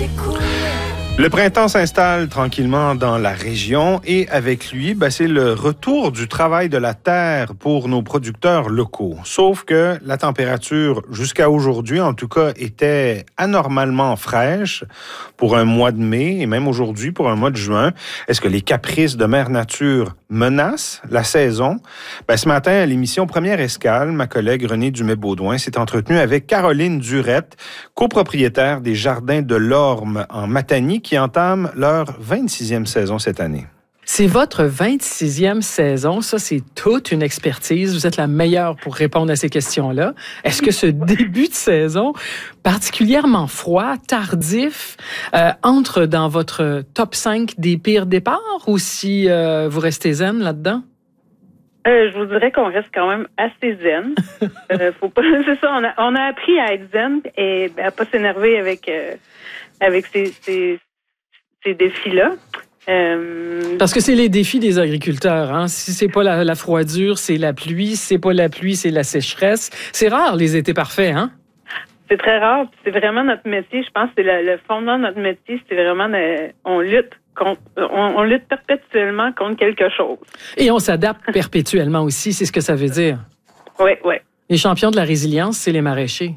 Le printemps s'installe tranquillement dans la région et avec lui, c'est le retour du travail de la terre pour nos producteurs locaux. Sauf que la température, jusqu'à aujourd'hui en tout cas, était anormalement fraîche pour un mois de mai et même aujourd'hui pour un mois de juin. Est-ce que les caprices de Mère Nature menacent la saison? Ce matin, à l'émission Première Escale, ma collègue Renée Dumais-Baudouin s'est entretenue avec Caroline Durette, copropriétaire des Jardins de l'Orme en Matanie, qui entament leur 26e saison cette année. C'est votre 26e saison. Ça, c'est toute une expertise. Vous êtes la meilleure pour répondre à ces questions-là. Est-ce que ce début de saison, particulièrement froid, tardif, entre dans votre top 5 des pires départs ou si vous restez zen là-dedans? Je vous dirais qu'on reste quand même assez zen. Faut pas, c'est ça, on a appris à être zen et à pas s'énerver avec ces défis-là. Parce que c'est les défis des agriculteurs. Hein? Si c'est pas la froidure, c'est la pluie. Si c'est pas la pluie, c'est la sécheresse. C'est rare, les étés parfaits, hein? C'est très rare. C'est vraiment notre métier. Je pense que c'est le fondement de notre métier. C'est vraiment on lutte perpétuellement contre quelque chose. Et on s'adapte perpétuellement aussi. C'est ce que ça veut dire. Oui. Les champions de la résilience, c'est les maraîchers.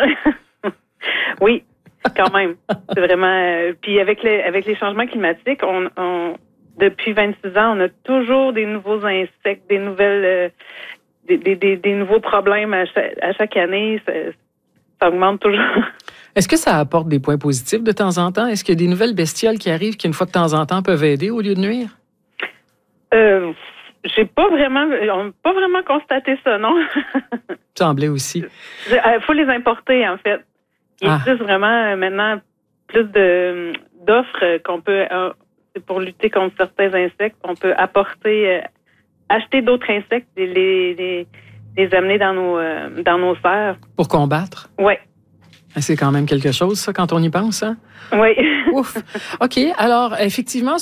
Oui. Quand même. C'est vraiment. Puis avec les changements climatiques, on depuis 26 ans, on a toujours des nouveaux insectes, des nouvelles, des nouveaux problèmes à chaque année. Ça augmente toujours. Est-ce que ça apporte des points positifs de temps en temps? Est-ce qu'il y a des nouvelles bestioles qui arrivent qui, une fois de temps en temps, peuvent aider au lieu de nuire? On n'a pas vraiment constaté ça, non? Semblait aussi. Faut les importer, en fait. Il existe vraiment maintenant plus d'offres qu'on peut, pour lutter contre certains insectes, on peut acheter d'autres insectes et les amener dans nos serres. Pour combattre? Oui. C'est quand même quelque chose, ça, quand on y pense, hein? Oui. Ouf. OK. Alors, effectivement,